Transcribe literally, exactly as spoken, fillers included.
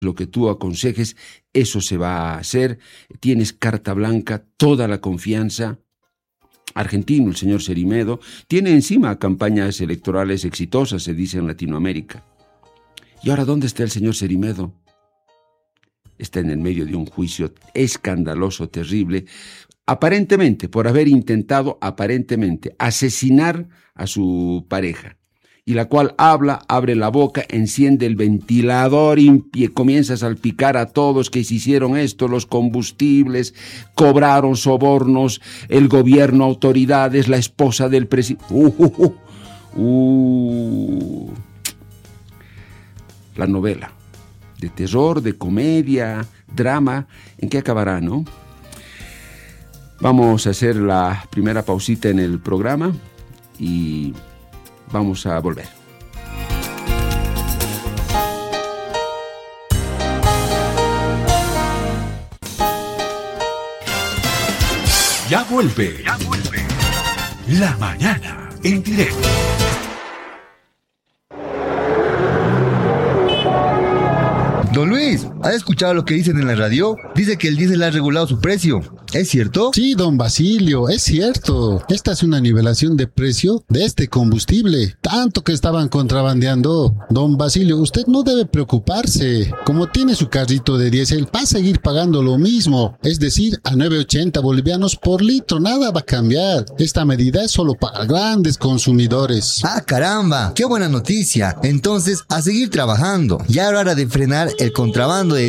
lo que tú aconsejes, eso se va a hacer. Tienes carta blanca, toda la confianza. Argentino, el señor Cerimedo, tiene encima campañas electorales exitosas, se dice en Latinoamérica. ¿Y ahora dónde está el señor Cerimedo? Está en el medio de un juicio escandaloso, terrible, aparentemente por haber intentado, aparentemente, asesinar a su pareja. Y la cual habla, abre la boca, enciende el ventilador y comienza a salpicar a todos que se hicieron esto, los combustibles, cobraron sobornos, el gobierno, autoridades, la esposa del presidente. Uh, uh, uh, uh. La novela, de terror, de comedia, drama, ¿en qué acabará, no? Vamos a hacer la primera pausita en el programa y vamos a volver. Ya vuelve, ya vuelve. La mañana en directo. Don Luis, ¿ha escuchado lo que dicen en la radio? Dice que el diésel ha regulado su precio. ¿Es cierto? Sí, don Basilio, es cierto. Esta es una nivelación de precio de este combustible. Tanto que estaban contrabandeando. Don Basilio, usted no debe preocuparse. Como tiene su carrito de diésel, va a seguir pagando lo mismo. Es decir, a nueve ochenta bolivianos por litro. Nada va a cambiar. Esta medida es solo para grandes consumidores. ¡Ah, caramba! ¡Qué buena noticia! Entonces, a seguir trabajando. Ya era hora de frenar el contrabando de